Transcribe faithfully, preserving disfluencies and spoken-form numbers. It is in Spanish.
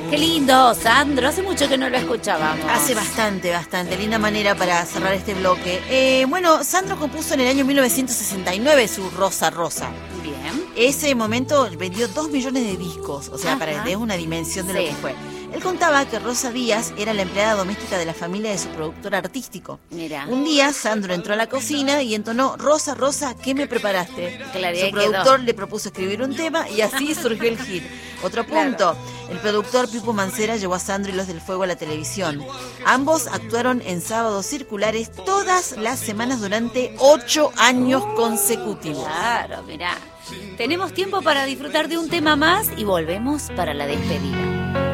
Qué lindo, Sandro. Hace mucho que no lo escuchábamos. Hace bastante, bastante. Linda manera para cerrar este bloque. Eh, bueno, Sandro compuso en el año mil novecientos sesenta y nueve su Rosa Rosa. Bien. Ese momento vendió dos millones de discos. O sea, Ajá. para que te des una dimensión de Sí. lo que fue. Él contaba que Rosa Díaz era la empleada doméstica de la familia de su productor artístico. Mira. Un día, Sandro entró a la cocina y entonó: Rosa, Rosa, ¿qué me preparaste? Claro, y Su ahí productor quedó. le propuso escribir un tema y así surgió el hit. Otro punto, el productor Pipo Mancera llevó a Sandro y los del Fuego a la televisión. Ambos actuaron en Sábados Circulares todas las semanas durante ocho años consecutivos. Claro, mirá. Tenemos tiempo para disfrutar de un tema más y volvemos para la despedida.